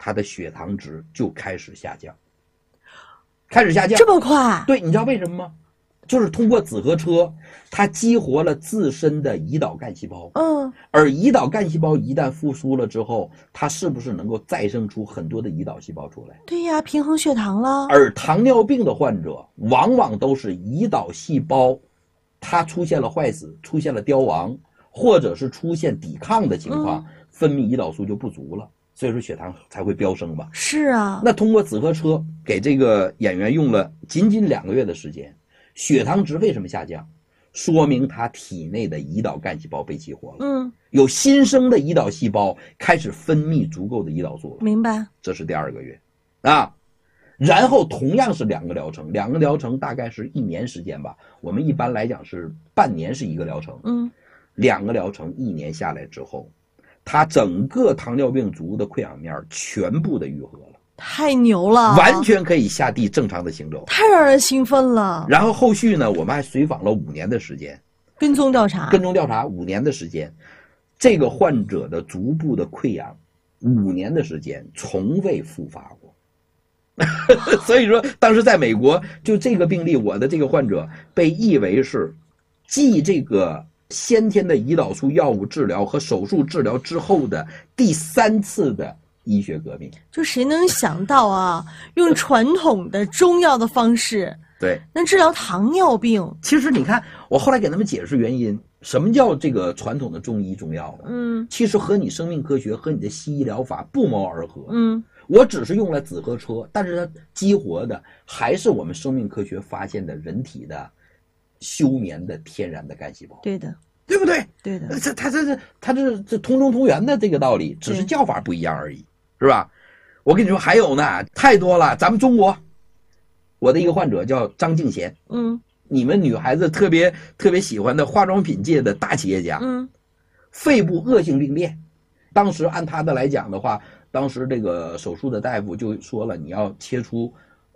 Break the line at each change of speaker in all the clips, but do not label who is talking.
他的血糖值就开始下降，开始下降。
这么快？
对，你知道为什么吗？就是通过紫河车，它激活了自身的胰岛干细胞。而胰岛干细胞一旦复苏了之后，它是不是能够再生出很多的胰岛细胞出来？
对呀，平衡血糖了。
而糖尿病的患者往往都是胰岛细胞它出现了坏死，出现了凋亡，或者是出现抵抗的情况，分泌胰岛素就不足了，所以说血糖才会飙升嘛。
是啊。
那通过紫河车给这个演员用了仅仅2个月的时间，血糖值为什么下降？说明他体内的胰岛干细胞被激活了。有新生的胰岛细胞开始分泌足够的胰岛素了。
明白。
这是第2个月啊。然后同样是2个疗程，2个疗程大概是1年时间吧，我们一般来讲是半年是1个疗程。2个疗程1年下来之后，他整个糖尿病足的溃疡面全部的愈合了。
太牛了，
完全可以下地正常的行走，
太让人兴奋了。
然后后续呢，我们还随访了5年的时间，
跟踪调查
5年的时间，这个患者的足部的溃疡5年的时间从未复发过。所以说当时在美国，就这个病例，我的这个患者被译为是继这个先天的胰岛素药物治疗和手术治疗之后的第3次的医学革命。
就谁能想到啊，用传统的中药的方式，
对，
能治疗糖尿病。
其实你看，我后来给他们解释原因，什么叫这个传统的中医中药？其实和你生命科学和你的西医疗法不谋而合。我只是用了紫河车，但是它激活的还是我们生命科学发现的人体的休眠的天然的干细胞。
对的。
对不对？
对的。
它这同中同源的这个道理，只是叫法不一样而已，是吧？我跟你说还有呢，太多了。咱们中国，我的一个患者叫张敬贤，你们女孩子特别喜欢的化妆品界的大企业家，肺部恶性病变。当时按他的来讲的话，当时这个手术的大夫就说了，你要切除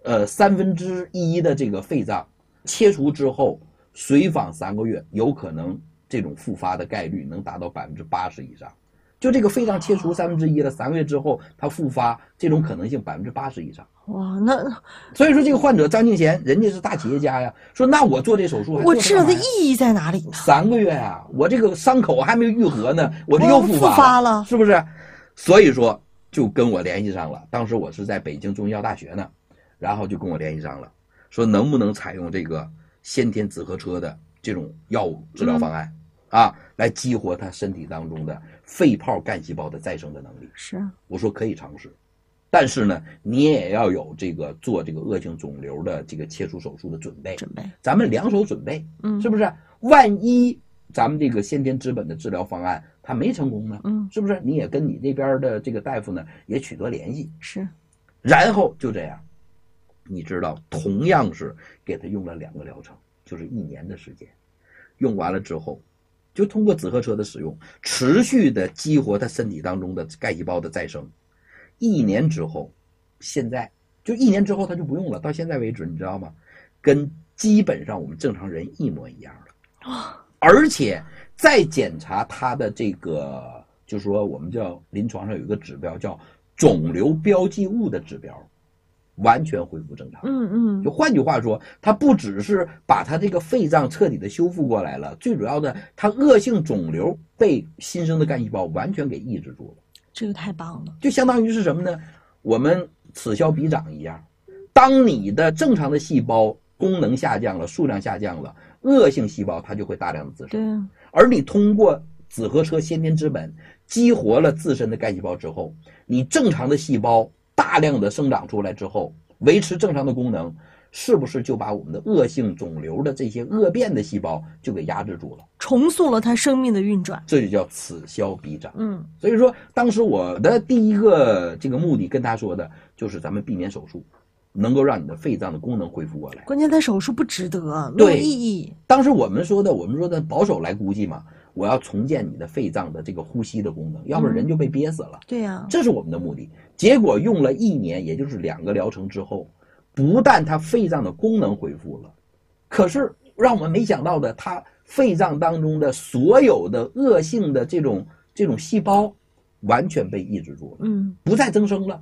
1/3的这个肺脏，切除之后随访3个月，有可能这种复发的概率能达到80%以上。就这个肺脏切除1/3了，3个月之后它复发，这种可能性80%以上。
哇，那
所以说这个患者张敬贤，人家是大企业家呀，说那我做这手术还
我治疗的意义在哪里呢
？3个月呀，我这个伤口还没有愈合呢，我就又复
发了，
是不是？所以说就跟我联系上了。当时我是在北京中医药大学呢，然后就跟我联系上了，说能不能采用这个先天紫河车的这种药物治疗方案。来激活他身体当中的肺泡干细胞的再生的能力。
是，
我说可以尝试，但是呢，你也要有这个做这个恶性肿瘤的这个切除手术的准备。咱们2手准备，是不是？万一咱们这个先天之本的治疗方案它没成功呢？是不是？你也跟你那边的这个大夫呢也取得联系。
是，
然后就这样，你知道，同样是给他用了2个疗程，就是1年的时间，用完了之后。就通过紫河车的使用，持续的激活他身体当中的干细胞的再生。1年之后，现在就1年之后他就不用了，到现在为止，你知道吗？跟基本上我们正常人一模一样了。而且再检查他的这个，就是说我们叫临床上有一个指标叫肿瘤标记物的指标。完全恢复正常。就换句话说，它不只是把它这个肺脏彻底的修复过来了，最主要的，它恶性肿瘤被新生的干细胞完全给抑制住了。
这个太棒了，
就相当于是什么呢？我们此消彼长一样，当你的正常的细胞功能下降了，数量下降了，恶性细胞它就会大量的滋生。
对，
而你通过紫河车先天之本激活了自身的干细胞之后，你正常的细胞大量的生长出来之后，维持正常的功能，是不是就把我们的恶性肿瘤的这些恶变的细胞就给压制住了，
重塑了它生命的运转？
这就叫此消彼长。所以说当时我的第一个这个目的跟他说的就是咱们避免手术，能够让你的肺脏的功能恢复过来。
关键他手术不值得，没有意义。
当时我们说的保守来估计嘛，我要重建你的肺脏的这个呼吸的功能，要不然人就被憋死了。
对呀，
这是我们的目的。结果用了1年，也就是2个疗程之后，不但他肺脏的功能恢复了，可是让我们没想到的，他肺脏当中的所有的恶性的这种细胞完全被抑制住了，不再增生了。